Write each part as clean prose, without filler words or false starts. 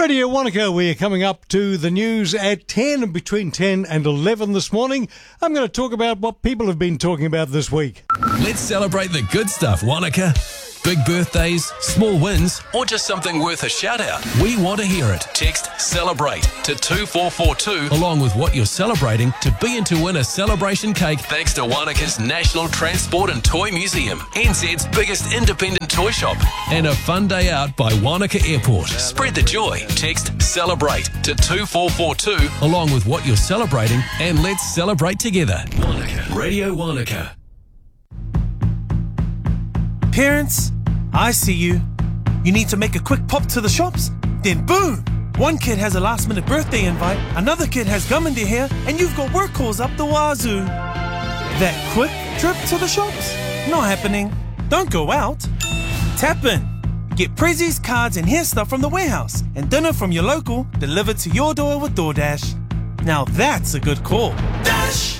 Radio Wanaka, we're coming up to the news at 10, and between 10 and 11 this morning, I'm going to talk about what people have been talking about this week. Let's celebrate the good stuff, Wanaka. Big birthdays, small wins, or just something worth a shout out. We want to hear it. Text CELEBRATE to 2442 along with what you're celebrating to be in to win a celebration cake thanks to Wanaka's National Transport and Toy Museum, NZ's biggest independent toy shop, and a fun day out by Wanaka Airport. Spread the joy. Text CELEBRATE to 2442 along with what you're celebrating, and let's celebrate together. Wanaka. Radio Wanaka. Parents, I see you. You need to make a quick pop to the shops? Then boom! One kid has a last-minute birthday invite, another kid has gum in their hair, and you've got work calls up the wazoo. That quick trip to the shops? Not happening. Don't go out. Tap in. Get prezzies, cards, and hair stuff from the warehouse, and dinner from your local delivered to your door with DoorDash. Now that's a good call. Dash!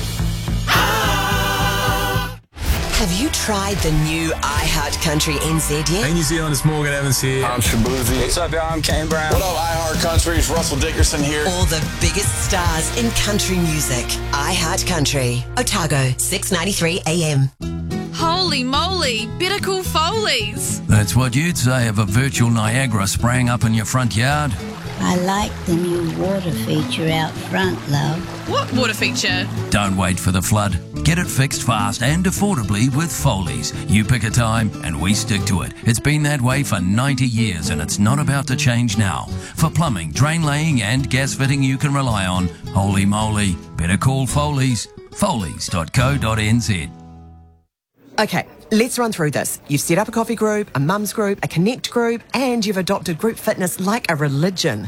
Have you tried the new iHeart Country NZ yet? Hey, New Zealand, it's Morgan Evans here. I'm Shabuzi. What's up, y'all? I'm Kane Brown. What up, iHeart Country? It's Russell Dickerson here. All the biggest stars in country music. iHeart Country. Otago, 6:93 AM. Holy moly, better call Foley's. That's what you'd say of a virtual Niagara spraying up in your front yard. I like the new water feature out front, love. What water feature? Don't wait for the flood. Get it fixed fast and affordably with Foley's. You pick a time and we stick to it. It's been that way for 90 years and it's not about to change now. For plumbing, drain laying and gas fitting you can rely on, holy moly, better call Foley's. Foley's.co.nz. Okay, let's run through this. You've set up a coffee group, a mums group, a connect group, and you've adopted group fitness like a religion.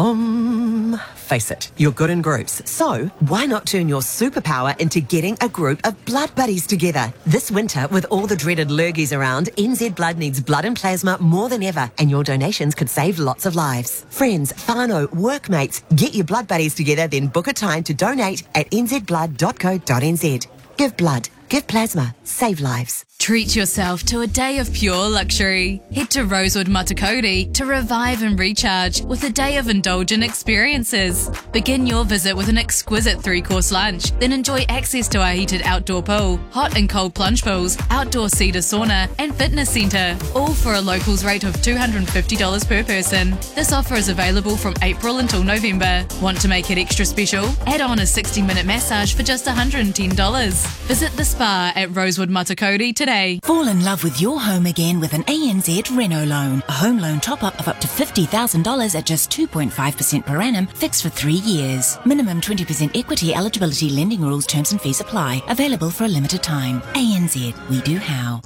Face it, you're good in groups. So, why not turn your superpower into getting a group of blood buddies together? This winter, with all the dreaded lurgies around, NZ Blood needs blood and plasma more than ever, and your donations could save lots of lives. Friends, whānau, workmates, get your blood buddies together, then book a time to donate at nzblood.co.nz. Give blood. Give plasma. Save lives. Treat yourself to a day of pure luxury. Head to Rosewood Matakoti to revive and recharge with a day of indulgent experiences. Begin your visit with an exquisite 3-course lunch, then enjoy access to our heated outdoor pool, hot and cold plunge pools, outdoor cedar sauna and fitness centre, all for a locals rate of $250 per person. This offer is available from April until November. Want to make it extra special? Add on a 60-minute massage for just $110. Visit the spa at Rosewood Matakoti today. Fall in love with your home again with an ANZ Reno loan. A home loan top-up of up to $50,000 at just 2.5% per annum, fixed for 3 years. Minimum 20% equity eligibility, lending rules, terms and fees apply. Available for a limited time. ANZ, we do how.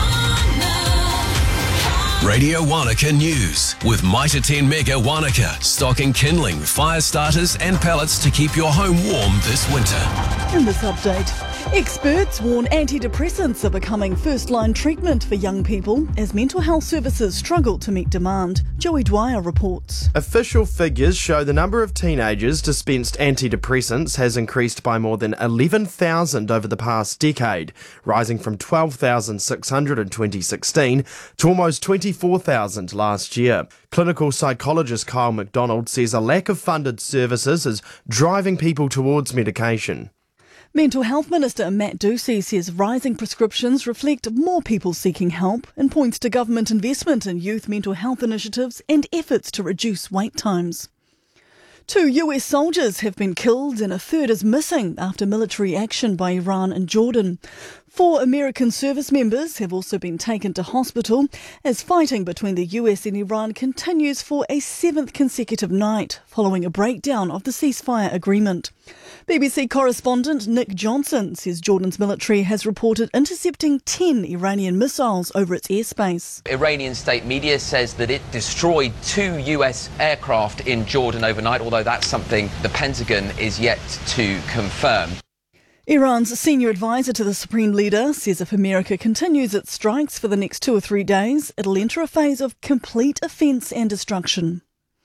Radio Wanaka News with Mitre 10 Mega Wanaka. Stocking kindling, fire starters and pellets to keep your home warm this winter. In this update, experts warn antidepressants are becoming first-line treatment for young people as mental health services struggle to meet demand. Joey Dwyer reports. Official figures show the number of teenagers dispensed antidepressants has increased by more than 11,000 over the past decade, rising from 12,600 in 2016 to almost 24,000 last year. Clinical psychologist Kyle McDonald says a lack of funded services is driving people towards medication. Mental Health Minister Matt Ducey says rising prescriptions reflect more people seeking help and points to government investment in youth mental health initiatives and efforts to reduce wait times. 2 US soldiers have been killed and a third is missing after military action by Iran and Jordan. 4 American service members have also been taken to hospital as fighting between the US and Iran continues for a 7th consecutive night following a breakdown of the ceasefire agreement. BBC correspondent Nick Johnson says Jordan's military has reported intercepting 10 Iranian missiles over its airspace. Iranian state media says that it destroyed 2 US aircraft in Jordan overnight, although that's something the Pentagon is yet to confirm. Iran's senior advisor to the Supreme Leader says if America continues its strikes for the next 2 or 3 days, it'll enter a phase of complete offence and destruction.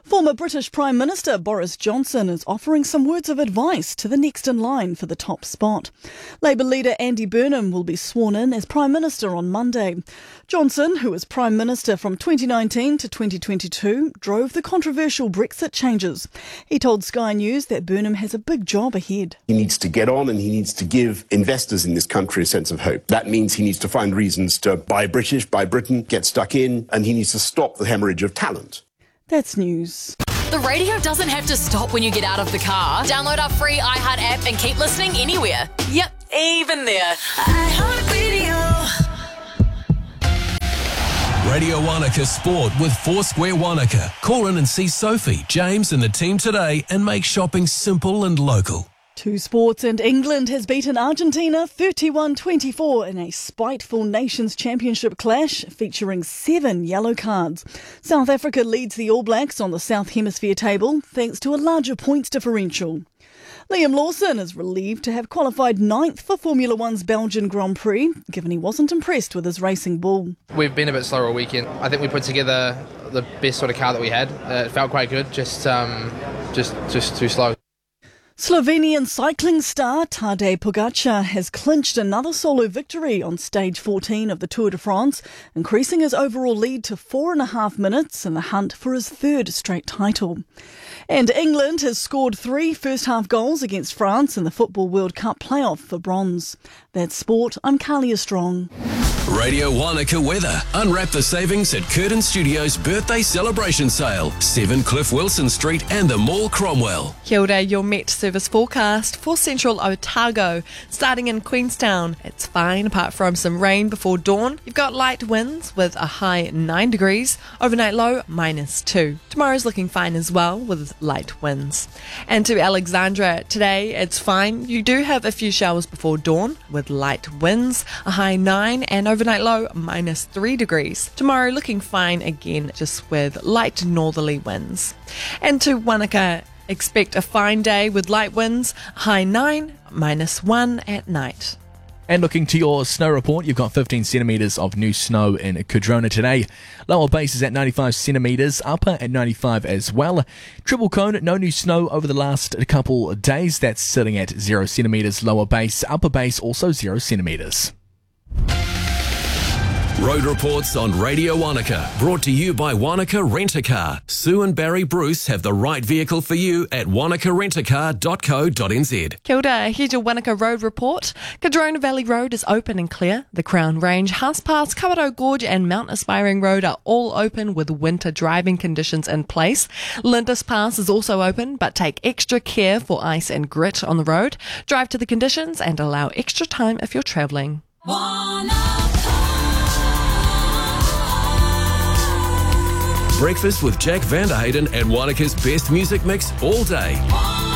Former British Prime Minister Boris Johnson is offering some words of advice to the next in line for the top spot. Labour leader Andy Burnham will be sworn in as Prime Minister on Monday. Johnson, who was Prime Minister from 2019 to 2022, drove the controversial Brexit changes. He told Sky News that Burnham has a big job ahead. He needs to get on and he needs to give investors in this country a sense of hope. That means he needs to find reasons to buy British, buy Britain, get stuck in, and he needs to stop the hemorrhage of talent. That's news. The radio doesn't have to stop when you get out of the car. Download our free iHeart app and keep listening anywhere. Yep, even there. iHeartRadio. Radio Wanaka Sport with Foursquare Wanaka. Call in and see Sophie, James and the team today and make shopping simple and local. To sports, and England has beaten Argentina 31-24 in a spiteful Nations Championship clash featuring 7 yellow cards. South Africa leads the All Blacks on the South Hemisphere table thanks to a larger points differential. Liam Lawson is relieved to have qualified 9th for Formula One's Belgian Grand Prix, given he wasn't impressed with his racing bull. We've been a bit slower all weekend. I think we put together the best sort of car that we had. It felt quite good, just too slow. Slovenian cycling star Tadej Pogačar has clinched another solo victory on stage 14 of the Tour de France, increasing his overall lead to 4.5 minutes in the hunt for his 3rd straight title. And England has scored 3 first-half goals against France in the Football World Cup playoff for bronze. That's sport. I'm Carlia Strong. Radio Wanaka weather. Unwrap the savings at Curtin Studios birthday celebration sale. 7 Cliff Wilson Street and the Mall Cromwell. Kia ora, your Met service forecast for central Otago. Starting in Queenstown, it's fine apart from some rain before dawn. You've got light winds with a high 9 degrees. Overnight low -2. Tomorrow's looking fine as well with light winds. And to Alexandra, today it's fine. You do have a few showers before dawn with light winds, a high 9 and overnight low -3 degrees. Tomorrow looking fine again, just with light northerly winds. And to Wanaka, expect a fine day with light winds, high 9, -1 at night. And looking to your snow report, you've got 15 centimetres of new snow in Cardrona today. Lower base is at 95 centimetres, upper at 95 as well. Triple Cone, no new snow over the last couple of days. That's sitting at 0 centimetres lower base, upper base also 0 centimetres. Road reports on Radio Wanaka, brought to you by Wanaka Rent-A-Car. Sue and Barry Bruce have the right vehicle for you at wanakarentacar.co.nz. Kia ora, here's your Wanaka Road report. Cardrona Valley Road is open and clear. The Crown Range, Haas Pass, Kawerau Gorge and Mount Aspiring Road are all open with winter driving conditions in place. Lindis Pass is also open, but take extra care for ice and grit on the road. Drive to the conditions and allow extra time if you're travelling. Breakfast with Jack Vanderhayden and Wanaka's best music mix all day.